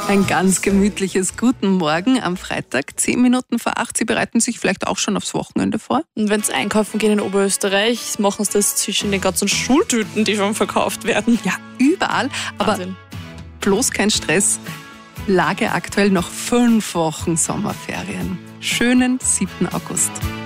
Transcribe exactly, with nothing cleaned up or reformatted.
Ein ganz gemütliches Guten Morgen am Freitag, zehn Minuten vor acht. Sie bereiten sich vielleicht auch schon aufs Wochenende vor? Und wenn Sie einkaufen gehen in Oberösterreich, machen Sie das zwischen den ganzen Schultüten, die schon verkauft werden. Ja, überall. Aber Wahnsinn. Bloß kein Stress. Lage aktuell noch fünf Wochen Sommerferien. Schönen siebten August.